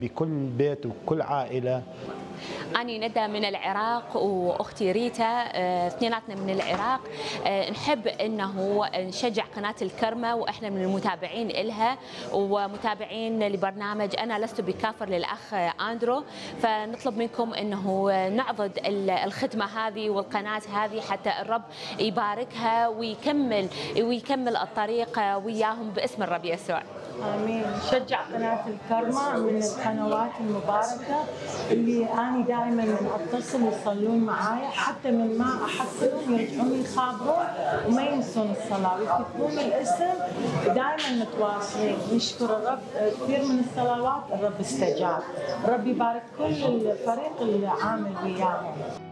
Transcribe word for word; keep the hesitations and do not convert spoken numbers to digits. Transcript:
بكل بيت وكل عائلة. أني ندى من العراق وأختي ريتا، آه، اثنيناتنا من العراق. آه، نحب أنه نشجع قناة الكرمة، وإحنا من المتابعين إلها ومتابعين لبرنامج أنا لست بكافر للأخ أندرو، فنطلب منكم أنه نعضد الخدمة هذه والقناة هذه حتى الرب يباركها ويكمل ويكمل الطريق وياهم باسم الرب يسوع. آمين. شجع قناة الكرمة من القنوات المباركة اللي أنا دائما من أتصل يصلون معايا، حتى من ما أحصلهم يرجعون يخابرون وما ينسون الصلاة ويكتبون الاسم، دائما متواصلين. نشكر الرب، كثير من الصلوات الرب استجاب. الرب يبارك كل الفريق اللي عامل وياهم.